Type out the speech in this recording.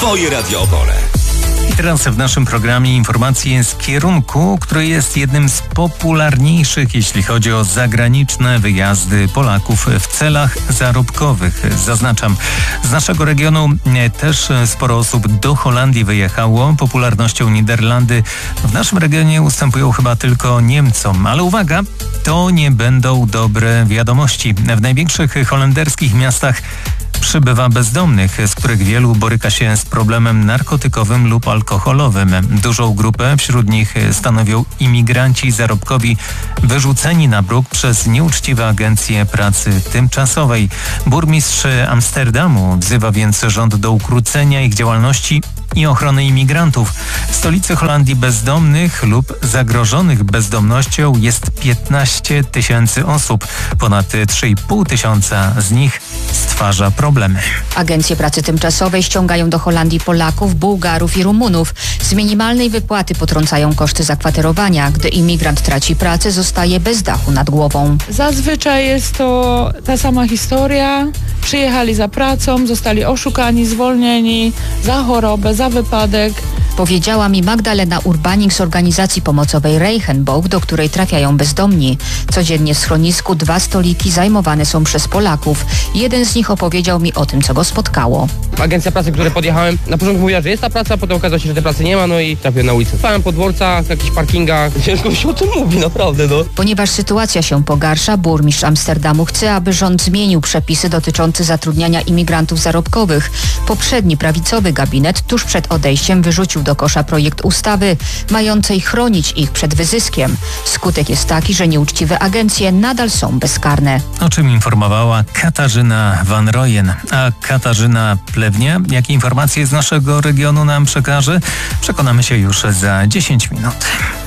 Twoje Radio Opole. I teraz w naszym programie informacje z kierunku, który jest jednym z popularniejszych, jeśli chodzi o zagraniczne wyjazdy Polaków w celach zarobkowych. Zaznaczam, z naszego regionu też sporo osób do Holandii wyjechało. Popularnością Niderlandy w naszym regionie ustępują chyba tylko Niemcom. Ale uwaga, to nie będą dobre wiadomości. W największych holenderskich miastach przybywa bezdomnych, z których wielu boryka się z problemem narkotykowym lub alkoholowym. Dużą grupę wśród nich stanowią imigranci zarobkowi wyrzuceni na bruk przez nieuczciwe agencje pracy tymczasowej. Burmistrz Amsterdamu wzywa więc rząd do ukrócenia ich działalności i ochrony imigrantów. W stolicy Holandii bezdomnych lub zagrożonych bezdomnością jest 15 000 osób. Ponad 3,5 tysiąca z nich stwarza problemy. Agencje pracy tymczasowej ściągają do Holandii Polaków, Bułgarów i Rumunów. Z minimalnej wypłaty potrącają koszty zakwaterowania. Gdy imigrant traci pracę, zostaje bez dachu nad głową. Zazwyczaj jest to ta sama historia. Przyjechali za pracą, zostali oszukani, zwolnieni za chorobę, za wypadek. Powiedziała mi Magdalena Urbanik z organizacji pomocowej Reichenbach, do której trafiają bezdomni. Codziennie w schronisku 2 stoliki zajmowane są przez Polaków. Jeden z nich opowiedział mi o tym, co go spotkało. Agencja pracy, w której podjechałem, na początku mówiła, że jest ta praca, potem okazało się, że tej pracy nie ma, no i trafiłem na ulicę. Stałem po dworcach, jakichś parkingach. Ciężko się o tym mówi, naprawdę, no. Ponieważ sytuacja się pogarsza, burmistrz Amsterdamu chce, aby rząd zmienił przepisy dotyczące zatrudniania imigrantów zarobkowych. Poprzedni prawicowy gabinet tuż przed odejściem wyrzucił do kosza projekt ustawy mającej chronić ich przed wyzyskiem. Skutek jest taki, że nieuczciwe agencje nadal są bezkarne. O czym informowała Katarzyna Van Rooyen. A Katarzyna Plewnia, jakie informacje z naszego regionu nam przekaże? Przekonamy się już za 10 minut.